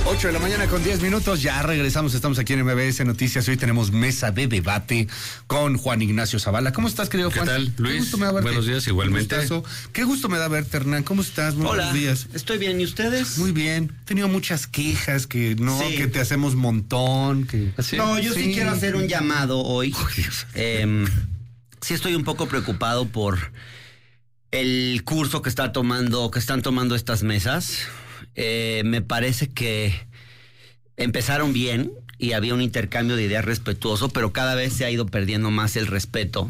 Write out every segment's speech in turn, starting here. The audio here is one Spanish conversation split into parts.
8 de la mañana con 10 minutos, ya regresamos, estamos aquí en MBS Noticias. Hoy tenemos mesa de debate con Juan Ignacio Zavala. ¿Cómo estás, querido Juan? ¿Qué tal, Luis? Qué gusto me da verte. Buenos días, igualmente. Qué gusto me da verte, Hernán. ¿Cómo estás? Muy Hola, buenos días. Estoy bien, ¿y ustedes? Muy bien. He tenido muchas quejas que no, Sí. que te hacemos montón. Que... ¿Así? No, yo sí quiero hacer un llamado hoy. Sí estoy un poco preocupado por el curso que están tomando estas mesas. Me parece que empezaron bien y había un intercambio de ideas respetuoso, pero cada vez se ha ido perdiendo más el respeto.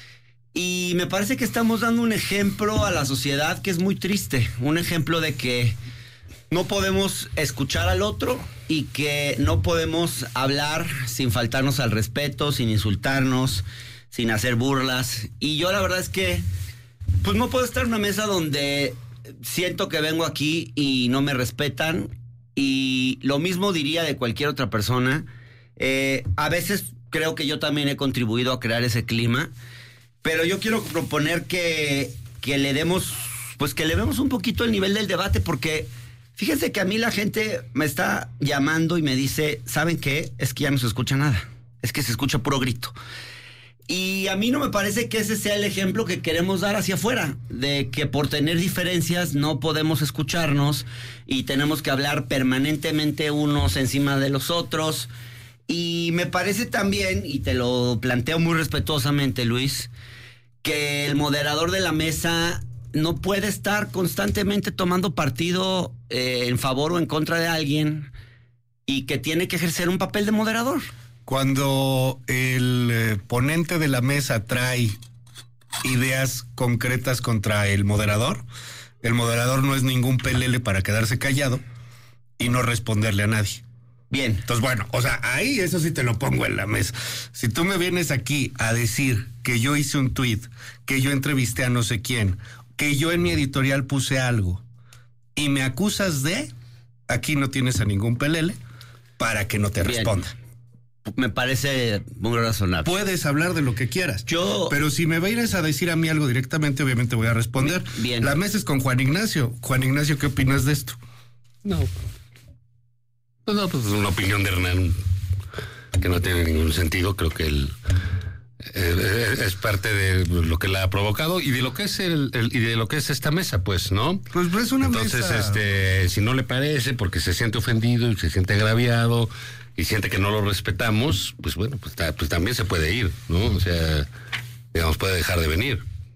Y me parece que estamos dando un ejemplo a la sociedad que es muy triste. Un ejemplo de que no podemos escuchar al otro y que no podemos hablar sin faltarnos al respeto, sin insultarnos, sin hacer burlas. Y yo la verdad es que pues no puedo estar en una mesa donde siento que vengo aquí y no me respetan, y lo mismo diría de cualquier otra persona. A veces creo que yo también he contribuido a crear ese clima, pero yo quiero proponer que le demos un poquito el nivel del debate, porque fíjense que a mí la gente me está llamando y me dice, ¿saben qué? Es que ya no se escucha nada, es que se escucha puro grito. Y a mí no me parece que ese sea el ejemplo que queremos dar hacia afuera, de que por tener diferencias no podemos escucharnos y tenemos que hablar permanentemente unos encima de los otros. Y me parece también, y te lo planteo muy respetuosamente, Luis, que el moderador de la mesa no puede estar constantemente tomando partido en favor o en contra de alguien, y que tiene que ejercer un papel de moderador. Cuando el ponente de la mesa trae ideas concretas contra el moderador no es ningún pelele para quedarse callado y no responderle a nadie. Bien. Entonces, bueno, o sea, ahí eso sí te lo pongo en la mesa. Si tú me vienes aquí a decir que yo hice un tuit, que yo entrevisté a no sé quién, que yo en mi editorial puse algo y me acusas de, aquí no tienes a ningún pelele para que no te responda. Me parece muy razonable. Puedes hablar de lo que quieras. Pero si me vienes a decir a mí algo directamente, obviamente voy a responder. Bien. La mesa es con Juan Ignacio. Juan Ignacio, ¿qué opinas de esto? No, pues es una opinión de Hernán que no tiene ningún sentido. Creo que él es parte de lo que la ha provocado y de lo que es y de lo que es esta mesa, pues, ¿no? Pues es una mesa. Entonces, si no le parece, porque se siente ofendido y se siente agraviado y siente que no lo respetamos, pues bueno, pues también se puede ir, ¿no? O sea, digamos, puede dejar de venir.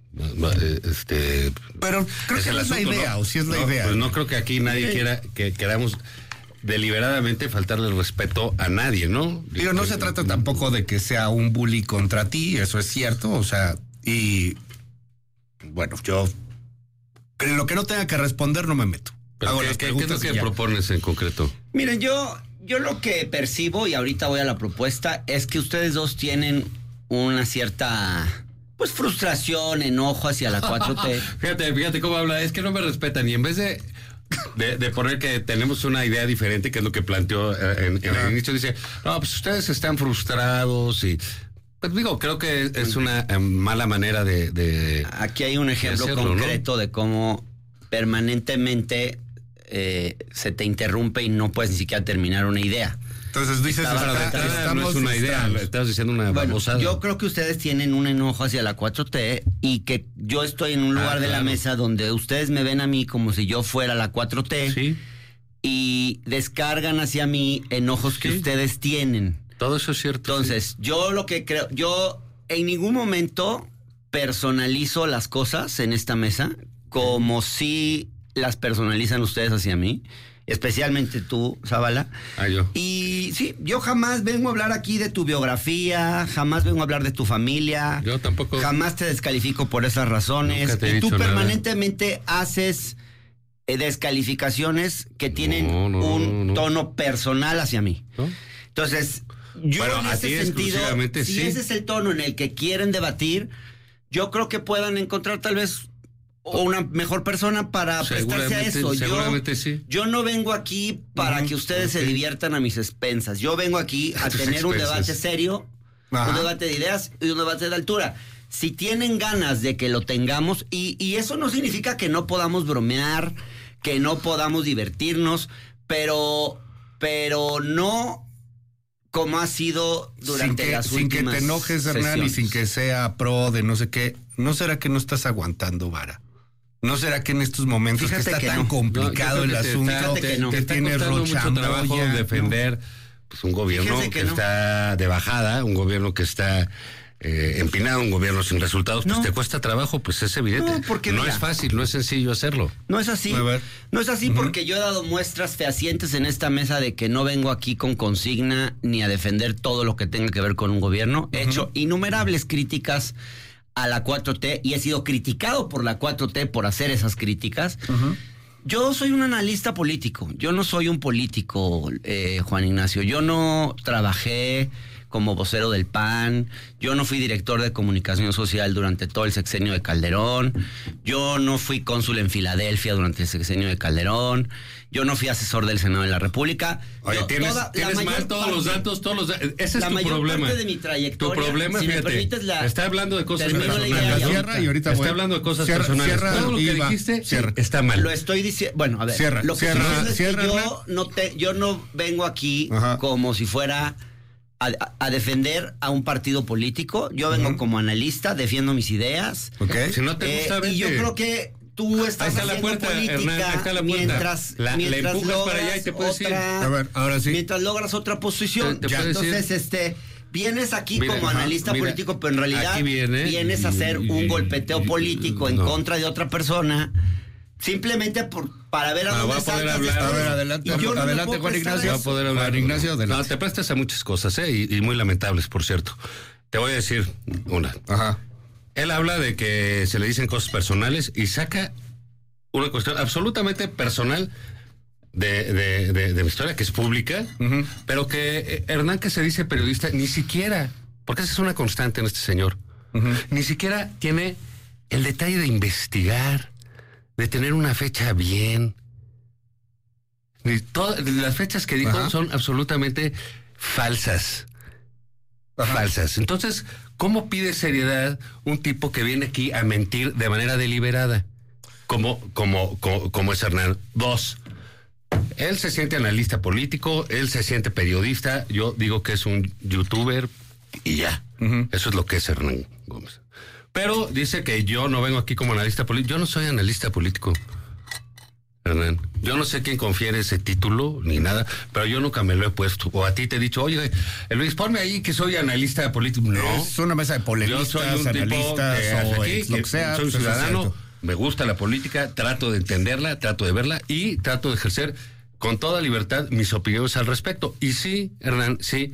Pero creo que no es la idea, ¿no? O si es la idea. Pues no creo que aquí nadie quiera que queramos deliberadamente faltarle el respeto a nadie, ¿no? Digo, no se trata tampoco de que sea un bully contra ti, eso es cierto, o sea, y bueno, yo en lo que no tenga que responder no me meto. Pero ¿qué es lo que propones en concreto? Miren, yo lo que percibo, y ahorita voy a la propuesta, es que ustedes dos tienen una cierta, pues, frustración, enojo hacia la 4T. Fíjate cómo habla, es que no me respetan, y en vez de poner que tenemos una idea diferente, que es lo que planteó en el inicio, dice, no, pues ustedes están frustrados y... Pues digo, creo que es una mala manera de Aquí hay un ejemplo hacerlo, concreto, ¿no? de cómo permanentemente se te interrumpe y no puedes ni siquiera terminar una idea. Entonces dices, no es una idea, estás diciendo una babosada. Yo creo que ustedes tienen un enojo hacia la 4T y que yo estoy en un lugar de la mesa donde ustedes me ven a mí como si yo fuera la 4T, ¿sí? Y descargan hacia mí enojos que ustedes tienen. Todo eso es cierto. Entonces, yo lo que creo, yo en ningún momento personalizo las cosas en esta mesa como si las personalizan ustedes hacia mí. Especialmente tú, Zavala. Yo. Y sí, yo jamás vengo a hablar aquí de tu biografía, jamás vengo a hablar de tu familia. Yo tampoco. Jamás te descalifico por esas razones. Nunca te he y tú dicho permanentemente haces descalificaciones que tienen un tono personal hacia mí. ¿No? Entonces, yo en ese sentido, si ese es el tono en el que quieren debatir, yo creo que puedan encontrar tal vez una mejor persona para prestarse a eso. Yo no vengo aquí para que ustedes se diviertan a mis expensas. Yo vengo aquí a tener un debate serio, un debate de ideas y un debate de altura. Si tienen ganas de que lo tengamos, y eso no significa que no podamos bromear, que no podamos divertirnos, pero pero no como ha sido durante las últimas sin que te enojes, Hernán, y sin que sea pro de no sé qué. ¿No será que no estás aguantando vara? ¿No será que en estos momentos Fíjate que está que tan no. complicado el asunto, te tienes mucho trabajo rochamboya? defender pues, un gobierno Fíjate que que no. está de bajada, un gobierno que está empinado, un gobierno sin resultados, pues No. te cuesta trabajo, pues es evidente. No, porque no mira, es fácil, no es sencillo hacerlo. No es así. A ver. No es así porque yo he dado muestras fehacientes en esta mesa de que no vengo aquí con consigna ni a defender todo lo que tenga que ver con un gobierno. He hecho innumerables críticas a la 4T y he sido criticado por la 4T por hacer esas críticas. Yo soy un analista político. Yo no soy un político, Juan Ignacio. Yo no trabajé como vocero del PAN, yo no fui director de comunicación social durante todo el sexenio de Calderón, yo no fui cónsul en Filadelfia durante el sexenio de Calderón, yo no fui asesor del Senado de la República. Oye, tienes mal todos los datos, ese es tu problema. Parte de mi trayectoria, tu problema, si me fíjate, permites está hablando de cosas termino la idea personales. y Cierra y ahorita Está hablando de cosas personales. Cierra, todo lo que Iba, dijiste cierra. está mal. Lo estoy diciendo, bueno, a ver, Cierra, lo que cierra, estoy diciendo es cierra, que yo no vengo aquí como si fuera a defender a un partido político. Yo vengo como analista, defiendo mis ideas. Okay. Si no te gusta, vete. Y yo creo que tú estás ahí está la haciendo puerta, política, Hernán, ahí está la puerta. mientras la empujas logras para allá y te puedes ir. A ver, ahora sí. Mientras logras otra posición. Te puedes Entonces, vienes aquí Mira, como analista mira, político, pero en realidad aquí vienes a hacer un golpeteo político en no. contra de otra persona. Simplemente para ver a Va dónde a poder saltas hablar. después. A ver, adelante, Y yo no me adelante, puedo Juan prestar Ignacio. a Va a eso. poder hablar. Juan Ignacio, adelante. No, te prestas a muchas cosas, y muy lamentables, por cierto. Te voy a decir una. Ajá. Él habla de que se le dicen cosas personales y saca una cuestión absolutamente personal de mi historia, que es pública, pero que Hernán, que se dice periodista, ni siquiera, porque esa es una constante en este señor, ni siquiera tiene el detalle de investigar, de tener una fecha bien. Las fechas que dijo son absolutamente falsas. Falsas. Entonces, ¿cómo pide seriedad un tipo que viene aquí a mentir de manera deliberada? Como es Hernán. Dos, él se siente analista político, él se siente periodista, yo digo que es un youtuber y ya. Eso es lo que es Hernán Gómez. Pero dice que yo no vengo aquí como analista político. Yo no soy analista político, Hernán. Yo no sé quién confiere ese título ni nada, pero yo nunca me lo he puesto. O a ti te he dicho, oye, Luis, ponme ahí que soy analista político. No. Es una mesa de Yo polemistas, soy un analistas tipo o aquí, lo que sea. soy un pues, eso es ciudadano, cierto. me gusta la política, trato de entenderla, trato de verla y trato de ejercer con toda libertad mis opiniones al respecto. Y sí, Hernán, sí,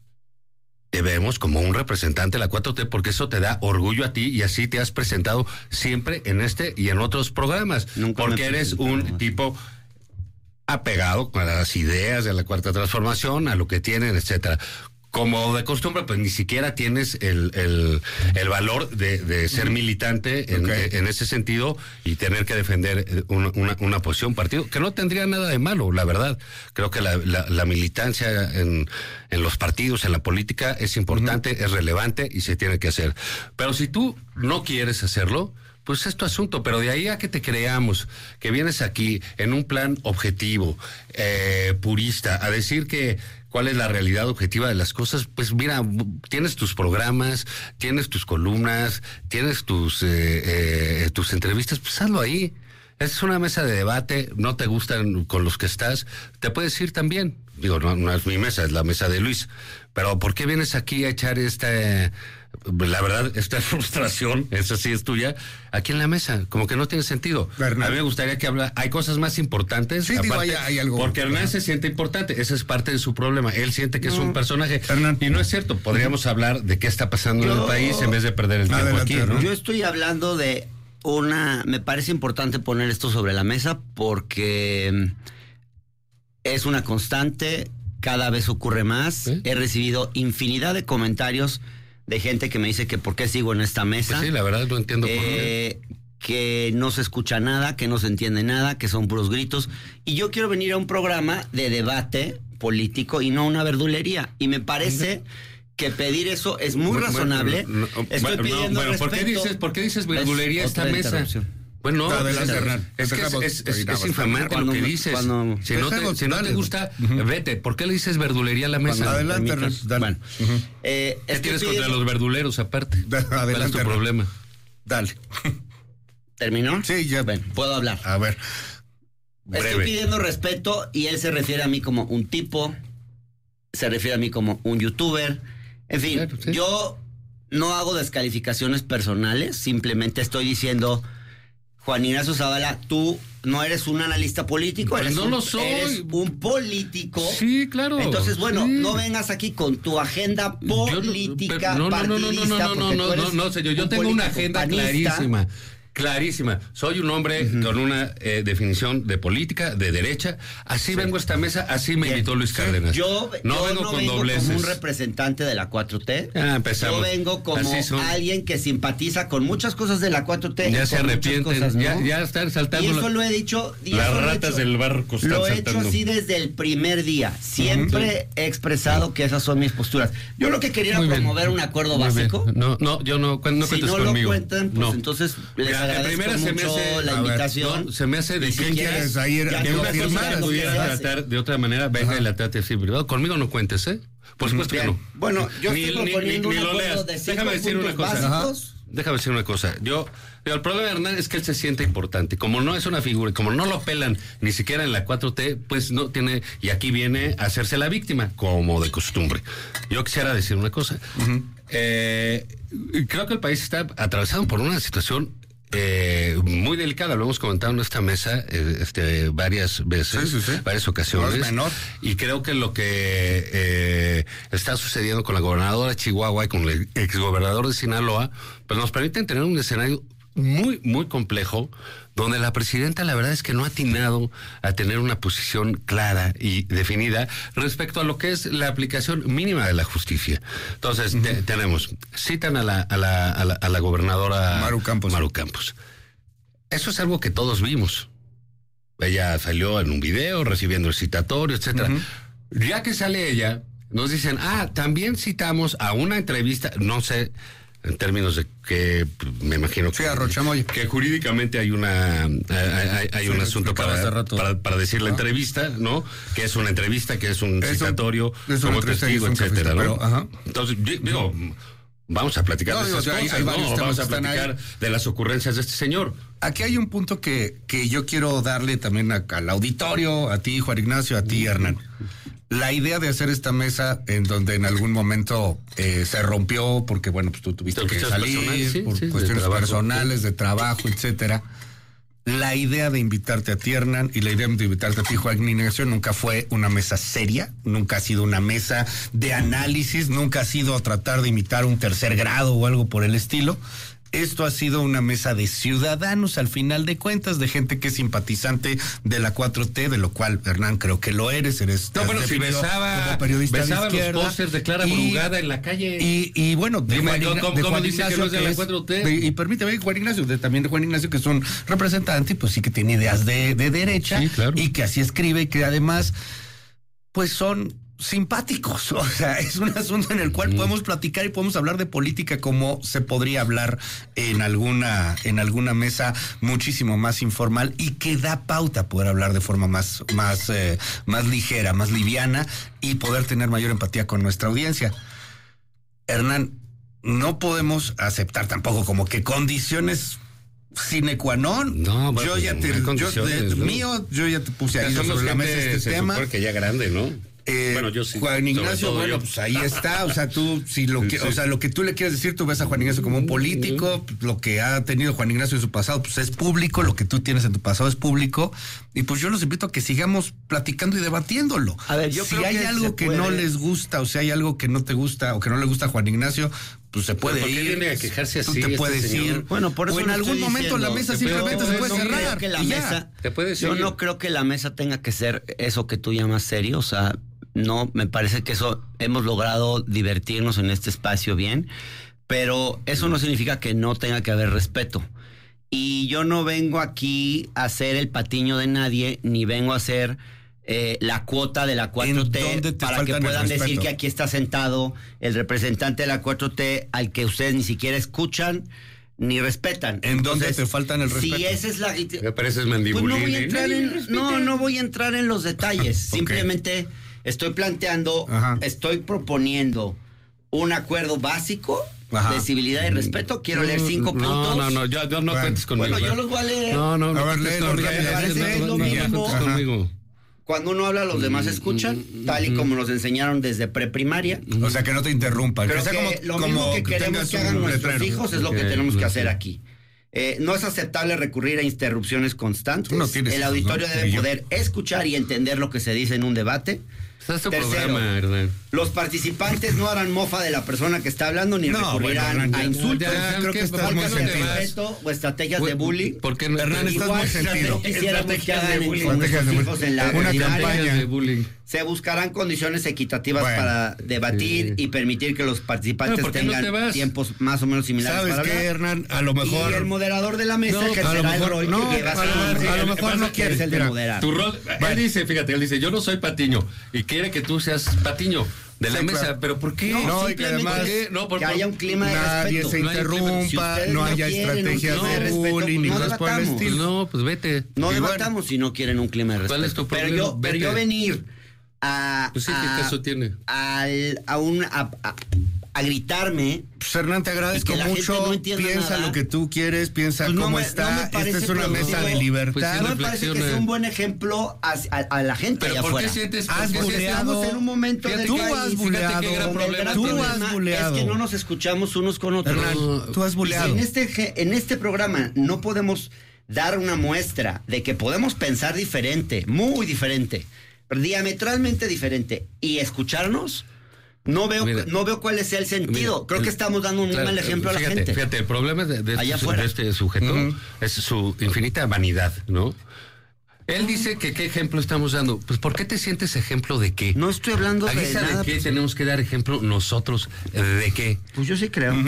te vemos como un representante de la 4T porque eso te da orgullo a ti y así te has presentado siempre en este y en otros programas. Nunca porque me eres presentaba un más. tipo apegado a las ideas de la Cuarta Transformación, a lo que tienen, etcétera. Como de costumbre, pues ni siquiera tienes el valor de ser militante en ese sentido y tener que defender una posición, un partido, que no tendría nada de malo, la verdad. Creo que la militancia en los partidos, en la política, es importante, es relevante y se tiene que hacer. Pero si tú no quieres hacerlo, pues es tu asunto, pero de ahí a que te creamos, que vienes aquí en un plan objetivo, purista, a decir que cuál es la realidad objetiva de las cosas, pues mira, tienes tus programas, tienes tus columnas, tienes tus entrevistas, pues hazlo ahí. Es una mesa de debate, no te gustan con los que estás, te puedes ir también. Digo, no es mi mesa, es la mesa de Luis. Pero ¿por qué vienes aquí a echar la verdad, esta frustración, esa sí es tuya, aquí en la mesa? Como que no tiene sentido. Hernán. A mí me gustaría que hay cosas más importantes. Sí, digo, hay algo. Porque Hernán se siente importante, esa es parte de su problema. Él siente que es un personaje. Hernán. Y no es cierto, podríamos hablar de qué está pasando en el país en vez de perder el tiempo Adelante, aquí, ¿no? Hernán. Yo estoy hablando de me parece importante poner esto sobre la mesa porque es una constante, cada vez ocurre más. ¿Sí? He recibido infinidad de comentarios de gente que me dice que por qué sigo en esta mesa. Pues sí, la verdad no entiendo por qué. Que no se escucha nada, que no se entiende nada, que son puros gritos. Y yo quiero venir a un programa de debate político y no una verdulería. Y me parece que pedir eso es muy razonable. Estoy pidiendo respeto. ¿por qué dices verdulería esta Otra mesa? interrupción. Bueno, adelante, Hernán. Es que es infamante lo que dices. Si no te gusta, vete. ¿Por qué le dices verdulería a la mesa? Adelante, Hernán. Bueno, ¿Qué tienes contra los verduleros aparte? Adelante, ¿Cuál es tu problema? Dale. ¿Terminó? Sí, ya. Bueno, puedo hablar. A ver. Breve. Estoy pidiendo respeto y él se refiere a mí como un tipo, se refiere a mí como un youtuber. En fin, Claro, sí. yo no hago descalificaciones personales, simplemente estoy diciendo, Juan Ignacio Zavala, tú no eres un analista político, Pues eres no lo soy. eres un político. Sí, claro. Entonces, bueno, sí. no vengas aquí con tu agenda política, partidista, porque tú eres no, señor. Yo un tengo una político agenda panista. clarísima. Soy un hombre con una definición de política, de derecha. Así vengo a esta mesa, así me invitó Luis Cárdenas. Yo no vengo con dobleces. como un representante de la 4T. Empezamos. Yo vengo como alguien que simpatiza con muchas cosas de la 4T. Ya se arrepienten, cosas, ¿no? ya están saltando. Y eso lo he dicho. Las ratas del barco están Lo he saltando. hecho así desde el primer día. Siempre he expresado que esas son mis posturas. Yo lo que quería era promover un acuerdo básico. No, yo no Si cuentes no conmigo. lo cuentan, pues No. entonces les Mira, en agradezco primera se me mucho hace- la a ver, invitación. No, se me hace de Y si quién quieres, quieres ahí ya que tú lo me firmaras, consideras lo que pudieras se hace. tratar de otra manera, venga y la trate así privado. Conmigo no cuentes, ¿eh? Por supuesto que Bien. no. Bueno, yo Ni- estoy ni- proponiendo ni un lo acuerdo leas. de 5 Déjame decir una puntos cosa. básicos. Déjame decir una cosa. El problema de Hernán es que él se siente importante. Como no es una figura, como no lo pelan ni siquiera en la 4T, pues no tiene, y aquí viene a hacerse la víctima, como de costumbre. Yo quisiera decir una cosa. Creo que el país está atravesado por una situación muy delicada, lo hemos comentado en esta mesa varias veces, Sí. varias ocasiones. No es menor. Y creo que lo que está sucediendo con la gobernadora de Chihuahua y con el exgobernador de Sinaloa, pues nos permiten tener un escenario muy, muy complejo, donde la presidenta la verdad es que no ha atinado a tener una posición clara y definida respecto a lo que es la aplicación mínima de la justicia. Entonces, citan a la gobernadora Maru Campos. Eso es algo que todos vimos. Ella salió en un video recibiendo el citatorio, etcétera. Ya que sale ella, nos dicen, también citamos a una entrevista, no sé, en términos de que me imagino Sí, a Rochamoya. que jurídicamente hay un asunto para decir la entrevista, ¿no? Que es una entrevista, que es un citatorio, como testigo, etcétera, ¿no? Ajá. Entonces, digo, vamos a platicar de esas cosas, hay varios ¿no? temas Vamos que a están platicar ahí. de las ocurrencias de este señor. Aquí hay un punto que yo quiero darle también al auditorio, a ti, Juan Ignacio, a ti, Hernán. La idea de hacer esta mesa en donde en algún momento se rompió porque, bueno, pues tú tuviste que salir por cuestiones personales, de trabajo, etcétera. La idea de invitarte a ti, Hernán, y la idea de invitarte a ti, Juan Ignacio, nunca fue una mesa seria, nunca ha sido una mesa de análisis, nunca ha sido tratar de imitar un tercer grado o algo por el estilo. Esto ha sido una mesa de ciudadanos, al final de cuentas, de gente que es simpatizante de la 4T, de lo cual, Hernán, creo que lo eres. No, bueno, si besaba los pósters de Clara Brugada en la calle. Y bueno, de Dime, Juan dice Ignacio, que no es de la 4T? y permíteme, Juan Ignacio, también de Juan Ignacio, que es un representante, pues sí que tiene ideas de derecha, sí, claro. Y que así escribe, y que además, pues son simpáticos, o sea, es un asunto en el cual podemos platicar y podemos hablar de política como se podría hablar en alguna mesa muchísimo más informal y que da pauta a poder hablar de forma más ligera, más liviana y poder tener mayor empatía con nuestra audiencia. Hernán, no podemos aceptar tampoco como que condiciones sine qua non. No, bueno, yo ya te puse ahí sobre la mesa este tema. Que ya grande, ¿no? Bueno, yo sí. Juan Ignacio, bueno, yo. Pues ahí está. O sea, tú, si lo que, o sea, lo que tú le quieres decir, tú ves a Juan Ignacio como un político. Lo que ha tenido Juan Ignacio en su pasado, pues es público. Lo que tú tienes en tu pasado es público. Y pues yo los invito a que sigamos platicando y debatiéndolo. A ver, yo si creo hay que algo que no les gusta, o si hay algo que no te gusta o que no le gusta a Juan Ignacio, pues se puede ¿por qué ir. viene a quejarse así? Tú te puedes ir. Bueno, por eso o en algún momento la mesa simplemente se puede cerrar. Que la mesa, yo no creo que la mesa tenga que ser eso que tú llamas serio. O sea, no, me parece que eso hemos logrado divertirnos en este espacio bien, pero eso no significa que no tenga que haber respeto. Y yo no vengo aquí a ser el patiño de nadie, ni vengo a ser la cuota de la 4T para que puedan decir que aquí está sentado el representante de la 4T al que ustedes ni siquiera escuchan, ni respetan. ¿En dónde te faltan el respeto? Si esa es la... Me pareces Pues mandibulín. no voy a entrar no voy a entrar en los detalles. Simplemente estoy planteando, estoy proponiendo un acuerdo básico de civilidad y respeto. Quiero leer 5 puntos. No, yo no cuentes conmigo. Bueno, yo los voy a leer. No, A ver, léelo, conmigo. Cuando uno habla, los demás escuchan, tal y como nos enseñaron desde preprimaria. O sea, que no te interrumpan. Creo que sea que lo mismo que queremos que hagan nuestros hijos es lo que tenemos que hacer aquí. No es aceptable recurrir a interrupciones constantes. El auditorio debe poder escuchar y entender lo que se dice en un debate. Tercero, los participantes no harán mofa de la persona que está hablando ni recurrirán a insultos. Creo que estás muy respeto o estrategias de bullying. ¿Por qué Hernán, estás muy sentido? No quisiéramos que hagan con nuestros hijos en la una primaria. campaña de bullying. Se buscarán condiciones equitativas para debatir y permitir que los participantes tengan tiempos más o menos similares. ¿Sabes para qué, Hernán? A lo mejor... Y el moderador de la mesa ejercerá el rol que va a ser. A lo mejor no quieres el de moderar. Tu rol, él dice, yo no soy Patiño y quiere que tú seas Patiño de la mesa, claro. Pero ¿por qué? No, y que además que haya un clima de nadie respeto. se interrumpa, no haya estrategias de bullying ni cosas por el estilo. No, pues vete. No debatamos si no quieren un clima de respeto. ¿Cuál es tu problema? Pero yo venir a... Pues sí, ¿qué caso tiene? A gritarme. Pues Hernán, te agradezco mucho. No piensa nada. lo que tú quieres, piensa Pues cómo está. Esta es una mesa de libertad. Pues no me parece que sea un buen ejemplo a la gente allá ¿por afuera. qué sientes? Has Estamos en un momento del tú país. has buleado. Tú has buleado. Es que no nos escuchamos unos con otros. Hernán, tú has buleado. En este programa no podemos dar una muestra de que podemos pensar diferente, muy diferente, diametralmente diferente, y escucharnos. No veo cuál es el sentido. Creo que estamos dando un mal ejemplo a la gente. Fíjate, el problema de este sujeto es su infinita vanidad, ¿no? Él dice que qué ejemplo estamos dando. Pues ¿por qué te sientes ejemplo de qué? No estoy hablando de nada. ¿De qué tenemos que dar ejemplo nosotros? ¿De qué? Pues yo sí creo.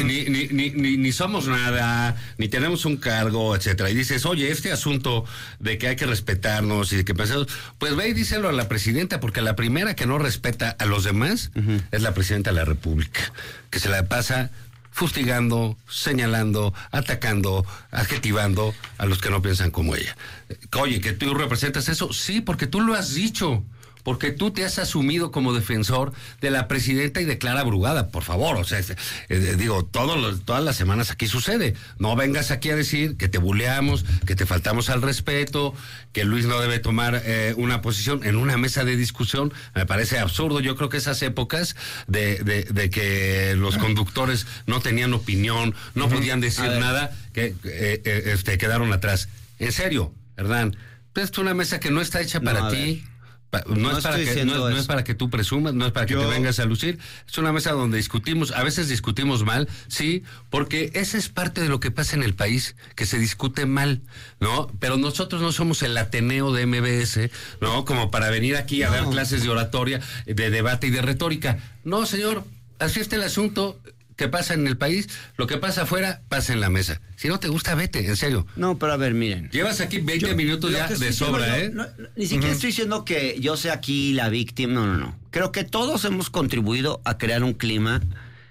Ni somos nada, ni tenemos un cargo, etcétera. Y dices, oye, este asunto de que hay que respetarnos y de que pensamos, pues ve y díselo a la presidenta, porque la primera que no respeta a los demás es la presidenta de la República, que se la pasa fustigando, señalando, atacando, adjetivando a los que no piensan como ella. Oye, ¿que tú representas eso? Sí, porque tú lo has dicho. Porque tú te has asumido como defensor de la presidenta y de Clara Brugada, por favor. O sea, digo, todas las semanas aquí sucede. No vengas aquí a decir que te buleamos, que te faltamos al respeto, que Luis no debe tomar una posición en una mesa de discusión. Me parece absurdo. Yo creo que esas épocas de que los conductores no tenían opinión, no podían decir nada, que quedaron atrás. En serio, Hernán, es una mesa que no está hecha para ti. No es para que tú presumas, no es para que te vengas a lucir. Es una mesa donde discutimos, a veces discutimos mal, sí, porque esa es parte de lo que pasa en el país, que se discute mal, ¿no? Pero nosotros no somos el Ateneo de MBS, ¿no? Como para venir aquí a dar clases de oratoria, de debate y de retórica. No, señor, así está el asunto. Que pasa en el país, lo que pasa afuera, pasa en la mesa. Si no te gusta, vete, en serio. No, pero a ver, miren. Llevas aquí 20 minutos ya de sobra, ¿eh? Ni siquiera estoy diciendo que yo sea aquí la víctima, no. Creo que todos hemos contribuido a crear un clima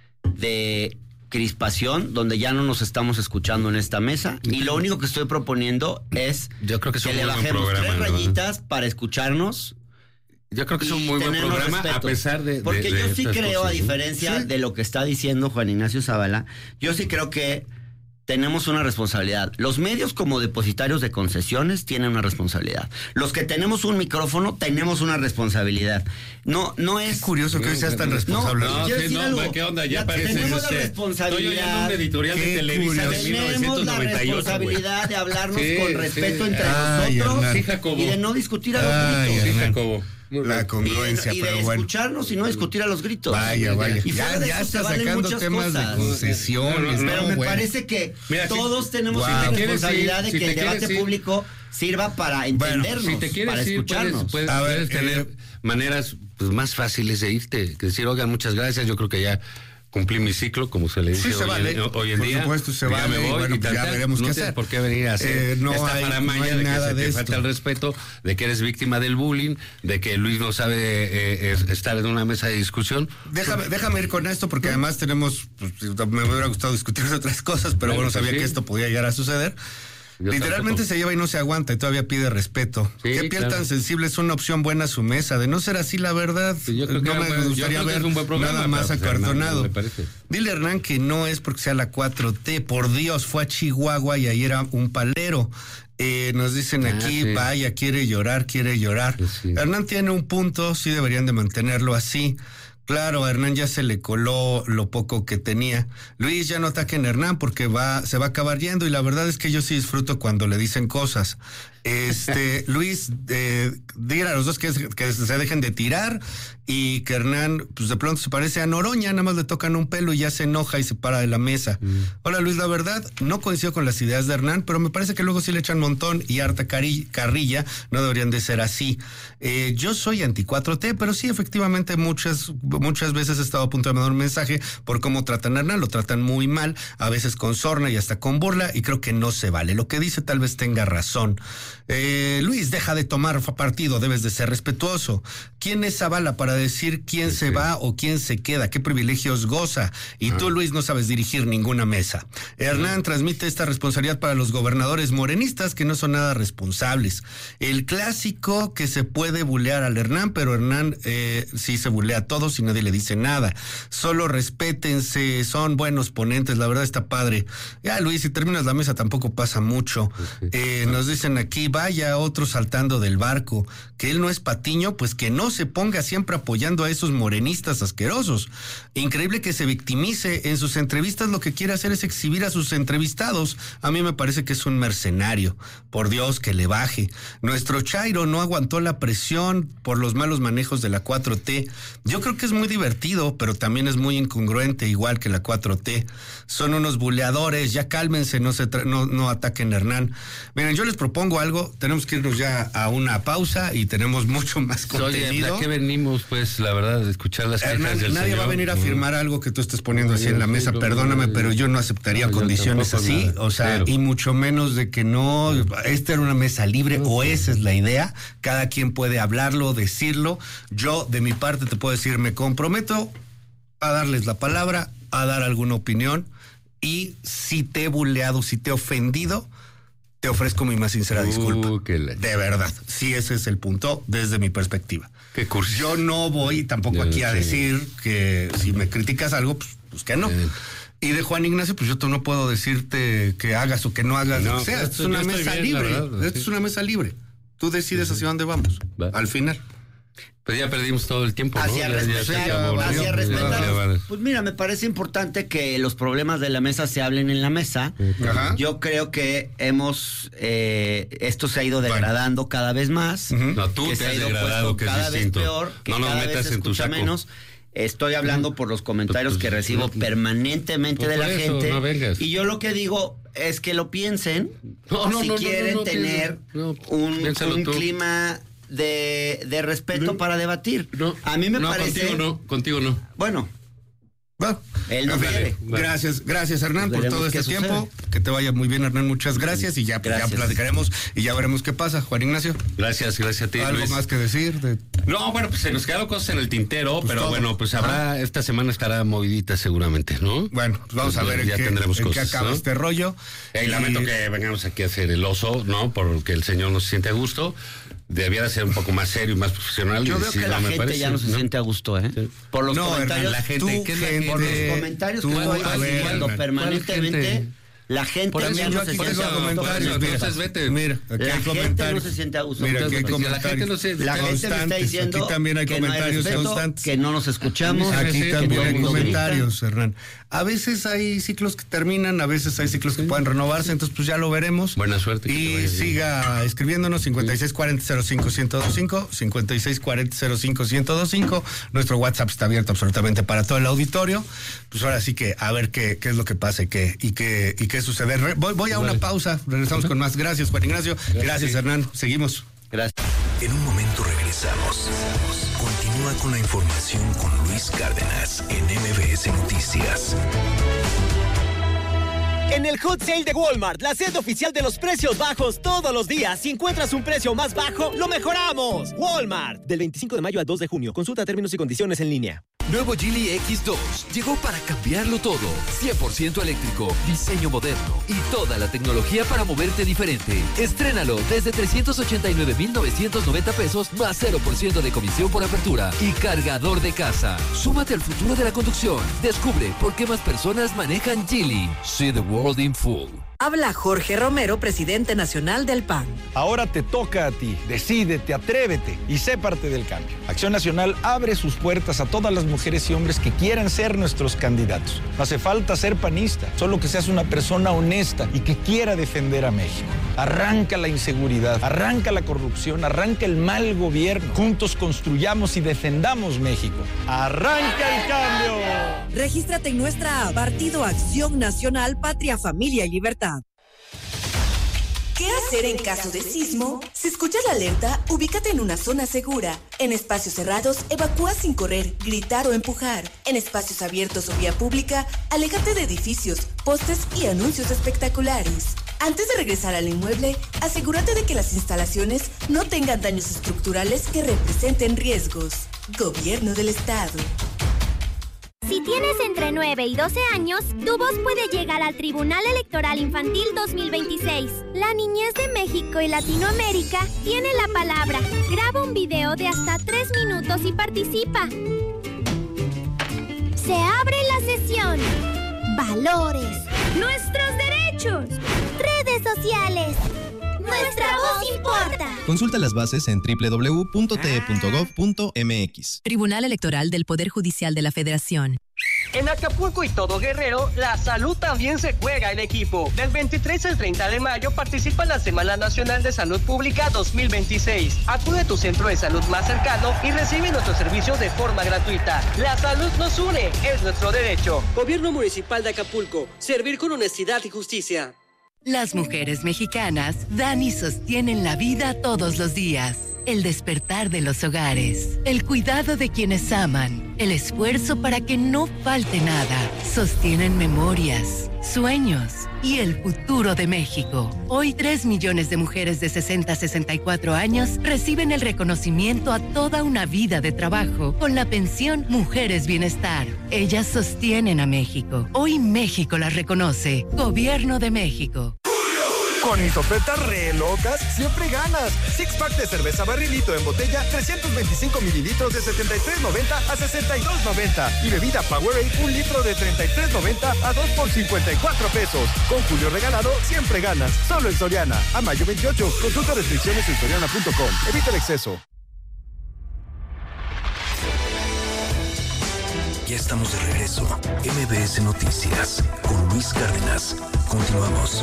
de crispación donde ya no nos estamos escuchando en esta mesa y lo único que estoy proponiendo es yo creo que le bajemos programa, 3 rayitas para escucharnos. Yo creo que es un muy buen programa, respeto. A pesar de... Porque yo sí creo, a diferencia de lo que está diciendo Juan Ignacio Zavala, yo sí creo que tenemos una responsabilidad. Los medios como depositarios de concesiones tienen una responsabilidad. Los que tenemos un micrófono tenemos una responsabilidad. No es... Qué curioso que hoy seas tan responsable. ¿Qué onda? Ya parece tenemos la responsabilidad. Estoy un editorial de Televisa de 1998. Tenemos la responsabilidad de hablarnos con respeto entre nosotros y de no discutir a los gritos. Sí, Jacobo. La congruencia, y de pero bueno. escucharnos y no discutir a los gritos. Vaya. Y ya está sacando temas de concesiones. Pero me parece que todos tenemos la responsabilidad de que el debate público sirva para entendernos, si te quieres para escucharnos. Puedes tener maneras más fáciles de irte, que decir, oigan, muchas gracias, yo creo que ya cumplí mi ciclo, como se le dice hoy en día. Por supuesto, se vale. Me voy, bueno, pues ya veremos qué hacer. ¿Por qué venir a hacer esta faramaya de nada que de te esto. falta el respeto, de que eres víctima del bullying, de que Luis no sabe estar en una mesa de discusión? Déjame ir con esto, porque además tenemos, pues, me hubiera gustado discutir de otras cosas, pero bueno, sabía que esto podía llegar a suceder. Literalmente se lleva y no se aguanta y todavía pide respeto. Sí, ¿Qué piel tan sensible es una opción buena a su mesa? De no ser así, la verdad, yo creo que no me gustaría ver nada más acartonado. Dile a Hernán que no es porque sea la 4T. Por Dios, fue a Chihuahua y ahí era un palero. Nos dicen aquí, vaya, quiere llorar. Sí. Hernán tiene un punto, sí deberían de mantenerlo así. Claro, a Hernán ya se le coló lo poco que tenía. Luis, ya no ataquen a Hernán porque se va a acabar yendo, y la verdad es que yo sí disfruto cuando le dicen cosas. Luis, diga a los dos que se dejen de tirar, y que Hernán, pues de pronto se parece a Noroña, nada más le tocan un pelo y ya se enoja y se para de la mesa. Hola Luis, la verdad, no coincido con las ideas de Hernán, pero me parece que luego sí le echan montón y harta carrilla, no deberían de ser así. Yo soy anti-4T, pero sí, efectivamente, muchas veces he estado a punto de mandar un mensaje por cómo tratan a Hernán, lo tratan muy mal, a veces con sorna y hasta con burla, y creo que no se vale. Lo que dice tal vez tenga razón. Luis, deja de tomar partido, debes de ser respetuoso. ¿Quién es Zavala para decir quién se va o quién se queda? ¿Qué privilegios goza? Y tú, Luis, no sabes dirigir ninguna mesa. Hernán transmite esta responsabilidad para los gobernadores morenistas, que no son nada responsables. El clásico que se puede bulear al Hernán, pero Hernán sí se bulea a todos y nadie le dice nada. Solo respétense, son buenos ponentes, la verdad está padre. Ya, Luis, si terminas la mesa tampoco pasa mucho. Nos dicen aquí, vaya otro saltando del barco, que él no es Patiño, pues que no se ponga siempre apoyando a esos morenistas asquerosos. Increíble que se victimice en sus entrevistas, lo que quiere hacer es exhibir a sus entrevistados. A mí me parece que es un mercenario. Por Dios, que le baje. Nuestro Chairo no aguantó la presión por los malos manejos de la 4T. Yo creo que es muy divertido, pero también es muy incongruente, igual que la 4T. Son unos buleadores, ya cálmense, no ataquen a Hernán. Miren, yo les propongo algo, tenemos que irnos ya a una pausa y tenemos mucho más contenido. Oye, ¿a qué venimos, pues, la verdad, de escuchar las quejas del señor? Nadie va a venir a firmar algo que tú estés poniendo así en la mesa, perdóname, pero yo no aceptaría condiciones así, nada, o sea, y mucho menos de que no, esta era una mesa libre, o esa es la idea, cada quien puede hablarlo, decirlo. Yo, de mi parte, te puedo decir, me comprometo a darles la palabra, a dar alguna opinión, y si te he buleado, si te he ofendido, te ofrezco mi más sincera disculpa. De verdad, sí, ese es el punto desde mi perspectiva. Qué cursi. Yo no voy tampoco aquí a decir que si me criticas algo, pues que no. Y de Juan Ignacio, pues yo no puedo decirte que hagas o que no hagas. No, o sea, esto es una mesa libre. Esto es una mesa libre. Tú decides hacia dónde vamos. Al final. Pues ya perdimos todo el tiempo, ¿no? Hacia respetar. Pues mira, me parece importante que los problemas de la mesa se hablen en la mesa. Ajá. Yo creo que esto se ha ido degradando cada vez más. No, tú te has degradado, que es cada distinto. Vez peor, que no nos cada metas vez en tu saco. Menos. Estoy hablando por los comentarios que recibo permanentemente de la gente. No vengas. Y yo lo que digo es que lo piensen. Si quieren tener un clima de respeto para debatir. A mí me parece... Contigo no. Bueno, él no quiere. Gracias Hernán por todo este tiempo. Que te vaya muy bien, Hernán, muchas gracias. Y ya platicaremos y ya veremos qué pasa. Juan Ignacio. Gracias a ti, ¿Algo Luis. más que decir? No, bueno, pues se nos quedaron cosas en el tintero, pero bueno, pues habrá, esta semana estará movidita seguramente, ¿no? Bueno, pues vamos a ver ya tendremos cosas, qué acaba este rollo. Lamento que vengamos aquí a hacer el oso, ¿no? Porque el señor no se siente a gusto. Debiera ser un poco más serio y más profesional. Yo veo que la gente ya no se siente a gusto, ¿eh? Sí. Por los comentarios. La gente, por los comentarios que estoy haciendo permanentemente. La gente ya no se siente a gusto. Entonces vete. Mira, aquí hay comentarios. No se siente a gusto. Mira, aquí hay comentarios. La gente me está diciendo aquí también hay comentarios constantes. Que no nos escuchamos. Aquí también hay comentarios, Hernán. A veces hay ciclos que terminan, a veces hay ciclos que pueden renovarse, entonces pues ya lo veremos. Buena suerte. Y siga escribiéndonos 5640-05-1025, 5640-05-1025. Nuestro WhatsApp está abierto absolutamente para todo el auditorio. Pues ahora sí que a ver qué es lo que pasa y qué sucede. Voy a una pausa, regresamos con más. Gracias, Juan Ignacio. Gracias, Hernán. Seguimos. Gracias. En un momento regresamos. Continúa Continúa con la información con Luis Cárdenas en MBS Noticias. En el Hot Sale de Walmart, la sede oficial de los precios bajos todos los días. Si encuentras un precio más bajo, lo mejoramos. Walmart. Del 25 de mayo al 2 de junio. Consulta términos y condiciones en línea. Nuevo Geely X2 llegó para cambiarlo todo. 100% eléctrico, diseño moderno y toda la tecnología para moverte diferente. Estrénalo desde 389,990 pesos más 0% de comisión por apertura y cargador de casa. Súmate al futuro de la conducción. Descubre por qué más personas manejan Geely. See the world in full. Habla Jorge Romero, presidente nacional del PAN. Ahora te toca a ti. Decídete, atrévete y sé parte del cambio. Acción Nacional abre sus puertas a todas las mujeres y hombres que quieran ser nuestros candidatos. No hace falta ser panista, solo que seas una persona honesta y que quiera defender a México. Arranca la inseguridad, arranca la corrupción, arranca el mal gobierno. Juntos construyamos y defendamos México. ¡Arranca el cambio! Regístrate en nuestra app, Partido Acción Nacional, Patria, Familia y Libertad. ¿Qué hacer en caso de sismo? Si escuchas la alerta, ubícate en una zona segura. En espacios cerrados, evacúa sin correr, gritar o empujar. En espacios abiertos o vía pública, aléjate de edificios, postes y anuncios espectaculares. Antes de regresar al inmueble, asegúrate de que las instalaciones no tengan daños estructurales que representen riesgos. Gobierno del Estado. Si tienes entre 9 y 12 años, tu voz puede llegar al Tribunal Electoral Infantil 2026. La niñez de México y Latinoamérica tiene la palabra. Graba un video de hasta 3 minutos y participa. Se abre la sesión. Valores. Nuestros derechos. Redes sociales. Nuestra voz importa. Consulta las bases en www.te.gov.mx. Tribunal Electoral del Poder Judicial de la Federación. En Acapulco y todo Guerrero, la salud también se juega en equipo. Del 23 al 30 de mayo participa en la Semana Nacional de Salud Pública 2026. Acude a tu centro de salud más cercano y recibe nuestros servicios de forma gratuita. La salud nos une, es nuestro derecho. Gobierno Municipal de Acapulco, servir con honestidad y justicia. Las mujeres mexicanas dan y sostienen la vida todos los días. El despertar de los hogares, el cuidado de quienes aman, el esfuerzo para que no falte nada. Sostienen memorias, sueños y el futuro de México. Hoy 3 millones de mujeres de 60 a 64 años reciben el reconocimiento a toda una vida de trabajo con la pensión Mujeres Bienestar. Ellas sostienen a México. Hoy México las reconoce. Gobierno de México. Con mis ofertas re locas, siempre ganas. Six-pack de cerveza barrilito en botella, 325 mililitros de $73.90 a $62.90. Y bebida Powerade, 1 litro de $33.90 a 2 por $54. Con Julio regalado, siempre ganas. Solo en Soriana. A mayo 28. Consulta restricciones en soriana.com. Evita el exceso. Ya estamos de regreso. MBS Noticias con Luis Cárdenas. Continuamos.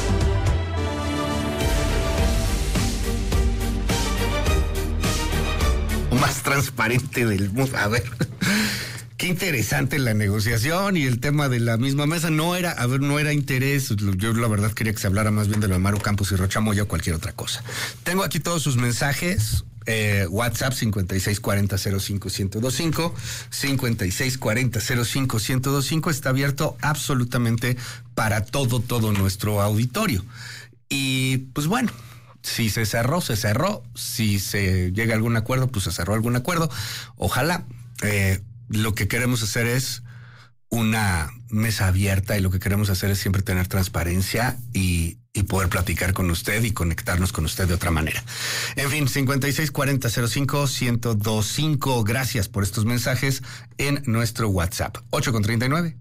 Más transparente del mundo. A ver, qué interesante la negociación y el tema de la misma mesa. No era interés. Yo la verdad quería que se hablara más bien de lo de Maru Campos y Rocha Moya o cualquier otra cosa. Tengo aquí todos sus mensajes. WhatsApp 5640-05-1025, 5640-05-1025 está abierto absolutamente para todo nuestro auditorio. Y pues bueno, si se cerró, se cerró. Si se llega a algún acuerdo, pues se cerró algún acuerdo. Ojalá. Lo que queremos hacer es una mesa abierta y lo que queremos hacer es siempre tener transparencia y poder platicar con usted y conectarnos con usted de otra manera. En fin, 5640-05-1025. Gracias por estos mensajes en nuestro WhatsApp. 8:39.